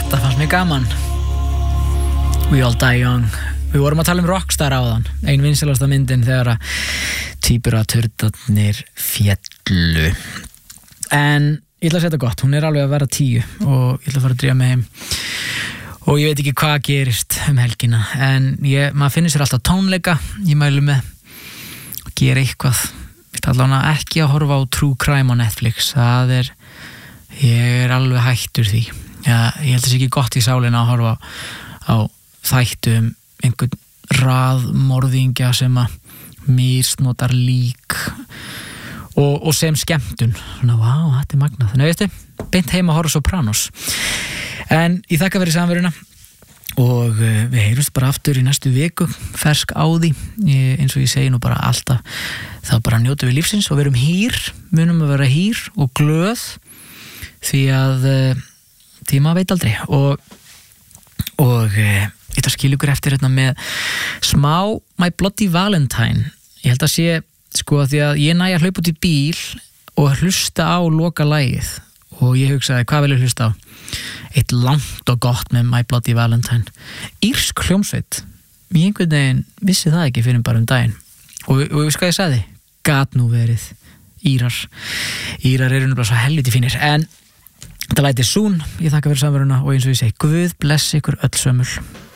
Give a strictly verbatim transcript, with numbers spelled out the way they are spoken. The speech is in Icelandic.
Þetta fannst mér gaman. We All Die Young. Við vorum að tala um Rockstar áðan. Ein vinsælasta myndin þegar að tvíburaturdarnir féllu. En ég ætla að setja gott. Hún er alveg að vera tíu og ég ætla að fara að drífa mig heim. Og ég veit ekki hvað gerist um helgina. En ég, maður finnir sér alltaf tónleika. Ég mælu með að gera eitthvað. Ég ætla allavega ekki að horfa á True Crime á Netflix. Það er, ég er alveg hættur því. Já, ég held þess ekki gott í sálina að horfa á þættu um einhvern raðmorðingja sem að misnotar lík og, og sem skemmtun. Svona, vá, þetta er magnað. Þannig veistu, beint heim að horfa Sopranos. En ég þakka fyrir samveruna og við heyrumst bara aftur í næstu viku, fersk á því, ég, eins og ég segi nú bara alltaf, þá bara njótum við lífsins og verum hýr, munum að vera hýr og glöð því að því maður veit aldrei og, og ég ætla að skilja ykkur eftir hérna með smá My Bloody Valentine. Ég held að sé, sko, því að ég næ að hlaupa út í bíl og hlusta á loka lagið og ég hugsaði, hvað vil ég hlusta á? Eitt langt og gott með My Bloody Valentine. Írsk hljómsveit. Ég einhvern veginn vissi það ekki fyrir bara um daginn. Og, og hvað ég sagði? Gat nú verið Írar. Írar eru nú bara svo helviti fínir. En þetta læti Soon. Ég þakka fyrir samveruna og eins og ég segi, Guð blessi ykkur öll sömul.